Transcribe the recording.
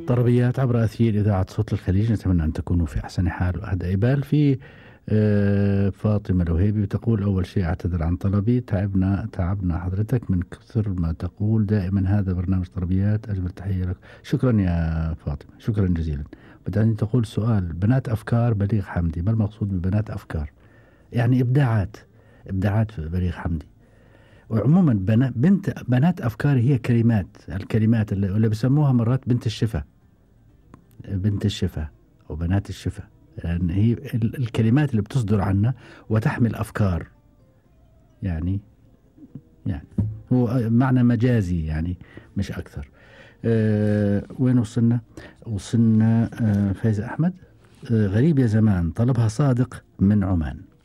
طربيات عبر أثير إذاعة صوت الخليج. نتمنى أن تكونوا في أحسن حال وأهدى بال. في فاطمة الوهيبي بتقول: أول شيء أعتذر عن طلبي، تعبنا حضرتك من كثر ما تقول دائما. هذا برنامج طربيات، أجمل تحية لك. شكرا يا فاطمة، شكرا جزيلا. بعدين تقول: سؤال بنات أفكار بليغ حمدي، ما المقصود ببنات أفكار؟ يعني إبداعات في بليغ حمدي. وعموما بنات أفكار هي الكلمات اللي بسموها مرات بنت الشفا أو بنات الشفا، لأن هي الكلمات اللي بتصدر عنا وتحمل أفكار. يعني هو معنى مجازي يعني، مش أكثر. وين وصلنا فايز أحمد. غريب يا زمان، طلبها صادق من عمان.